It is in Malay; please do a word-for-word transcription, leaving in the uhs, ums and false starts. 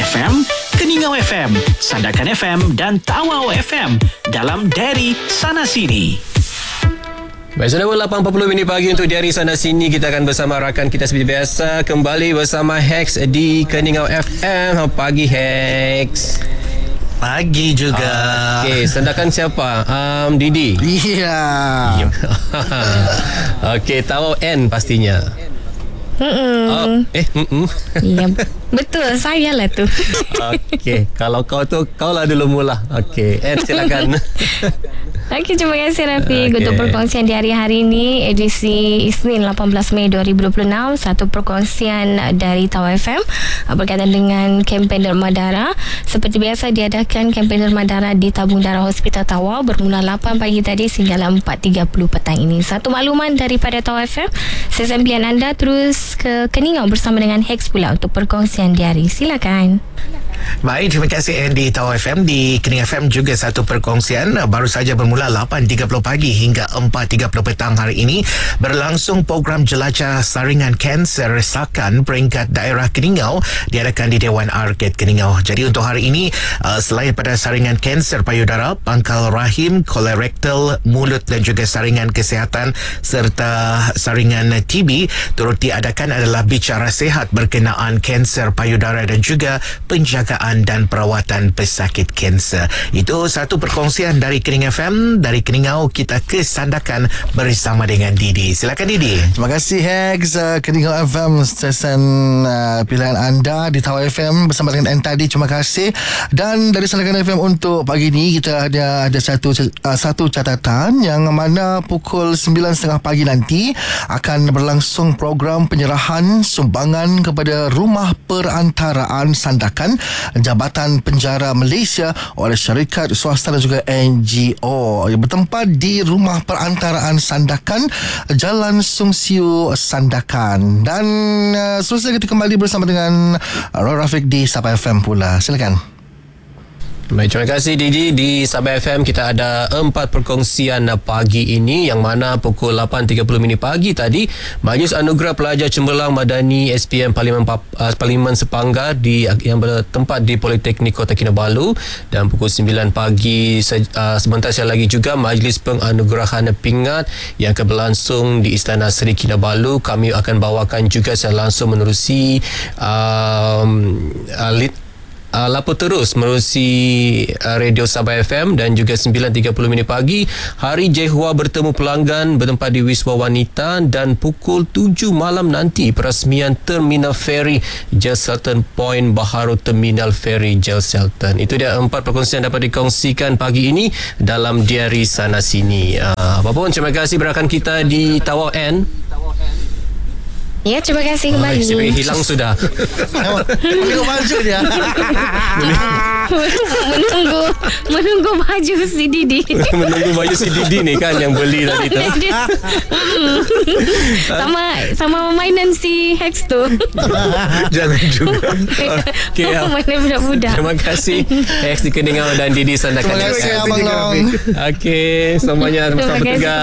F M, Keningau F M, Sandakan F M dan Tawau F M dalam Diary Sana Sini. Baik, sudah lapan empat puluh minit pagi untuk Diary Sana Sini. Kita akan bersama rakan kita seperti biasa, kembali bersama Hex di Keningau F M. Pagi Hex. Pagi juga. Ah, Okey, Sandakan siapa? Um, Didi. Iya. Yeah. Okey, Tawau N pastinya. Oh, eh, mm-mm. Ya, betul, saya lah tu. Okey, kalau kau tu, kau lah dulu mula. Okey, N silakan. Okey, terima kasih Rafiq okay. untuk perkongsian di hari-hari ini, edisi Isnin lapan belas Mei dua ribu dua puluh enam. Satu perkongsian dari Tawau F M berkaitan dengan kempen Derma Darah. Seperti biasa diadakan kempen Derma Darah di Tabung Darah Hospital Tawau bermula lapan pagi tadi sehingga empat tiga puluh petang ini. Satu makluman daripada Tawau F M. Sesian pilihan anda terus ke Keningau bersama dengan Hex pula untuk perkongsian di hari. Silakan. Baik, terima kasih Andy. Tawau F M di Keningau F M juga satu perkongsian baru saja bermula lapan tiga puluh pagi hingga empat tiga puluh petang hari ini berlangsung program jelajah saringan kanser resakan peringkat daerah Keningau diadakan di Dewan Arket Keningau. Jadi untuk hari ini uh, selain pada saringan kanser payudara, pangkal rahim, kolorektal, mulut dan juga saringan kesihatan serta saringan T B, turut diadakan adalah bicara sihat berkenaan kanser payudara dan juga penjagaan dan perawatan pesakit kanser. Itu satu perkongsian dari Keningau F M. Dari Keningau kita ke Sandakan bersama dengan Didi. Silakan Didi. Terima kasih Hex. uh, Keningau F M, stesen uh, pilihan anda di Tawau F M bersama dengan N tadi. Terima kasih. Dan dari Sandakan F M untuk pagi ni kita ada ada satu uh, satu catatan yang mana pukul sembilan tiga puluh pagi nanti akan berlangsung program penyerahan sumbangan kepada Rumah Perantaraan Sandakan Jabatan Penjara Malaysia oleh syarikat swasta dan juga N G O yang bertempat di Rumah Perantaraan Sandakan, Jalan Sungsiu Sandakan. Dan uh, seterusnya kita kembali bersama dengan uh, Rafiq di Sabah F M pula. Silakan. Baik, terima kasih Didi. Di Sabah F M kita ada empat perkongsian pagi ini, yang mana pukul lapan tiga puluh minit pagi tadi Majlis Anugerah Pelajar Cemerlang Madani S P M Parlimen, uh, Parlimen Sepanggar di, yang bertempat di Politeknik Kota Kinabalu, dan pukul sembilan pagi se, uh, sebentar saya lagi juga Majlis Penganugerahan Pingat yang akan berlangsung di Istana Seri Kinabalu. Kami akan bawakan juga secara langsung menerusi um, uh, lit, Uh, lapor terus menerusi uh, Radio Sabah F M. Dan juga sembilan tiga puluh minit pagi Hari Jehua bertemu pelanggan bertempat di Wisma Wanita, dan pukul tujuh malam nanti perasmian Terminal Ferry Jel Selton Point Baharu Terminal Ferry Jel Selton. Itu dia empat perkongsian dapat dikongsikan pagi ini dalam Diary Sana Sini. uh, Apapun, terima kasih berakan kita di Tawau N. Ya, terima kasih kembali. Ay, hilang sudah. Menunggu baju dia. menunggu menunggu baju si Didi. Menunggu baju si Didi ni kan yang beli tadi tu. sama sama mainan si Hex tu. Jangan juga. Okay, ya. Mainan budak-budak. Terima kasih Hex di Keningau dan Didi Sandakan. Terima kasih Abang Long. Okey, semuanya selamat bertugas.